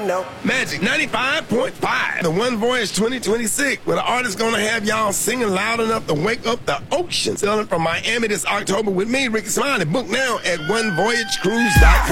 know. Magic 95.5. The One Voyage 2026, where the artist gonna have y'all singing loud enough to wake up the ocean. Sailing from Miami this October with me, Ricky Smiley. Book now at onevoyagecruise.com.